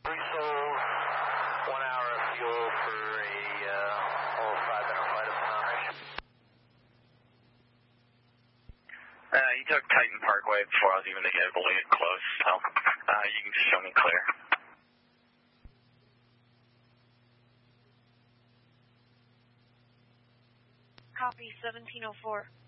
sold 1 hour of fuel for a whole 5-minute flight up to Mount. You took Titan Parkway before I was even able to get close, so you can just show me clear. Copy, 1704.